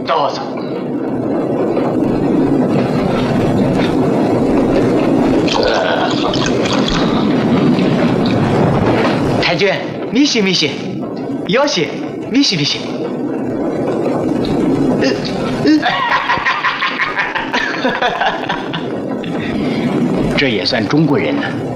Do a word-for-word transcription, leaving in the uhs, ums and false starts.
どうぞ。太君，米西米西，有西米西米西。呃呃，这也算中国人呢。